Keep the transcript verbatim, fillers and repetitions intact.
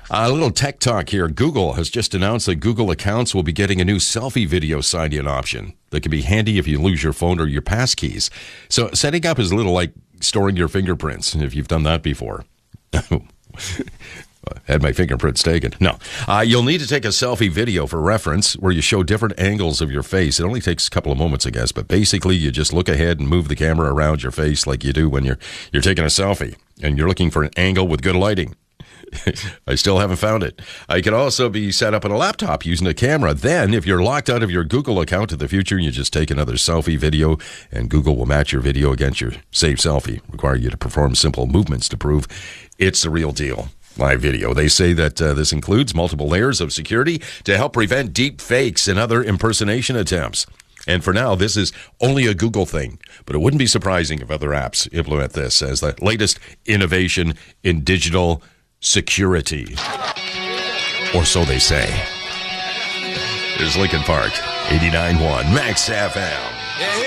A little tech talk here. Google has just announced that Google accounts will be getting a new selfie video sign-in option that can be handy if you lose your phone or your passkeys. So setting up is a little like storing your fingerprints, if you've done that before. Had my fingerprints taken. No. Uh, you'll need to take a selfie video for reference where you show different angles of your face. It only takes a couple of moments, I guess, but basically you just look ahead and move the camera around your face like you do when you're you're taking a selfie and you're looking for an angle with good lighting. I still haven't found it. I can also be set up on a laptop using a camera. Then, if you're locked out of your Google account in the future, you just take another selfie video, and Google will match your video against your saved selfie, require you to perform simple movements to prove it's the real deal. Live video. They say that uh, this includes multiple layers of security to help prevent deep fakes and other impersonation attempts. And for now, this is only a Google thing, but it wouldn't be surprising if other apps implement this as the latest innovation in digital security. Or so they say. There's Lincoln Park, eighty-nine point one Max F M.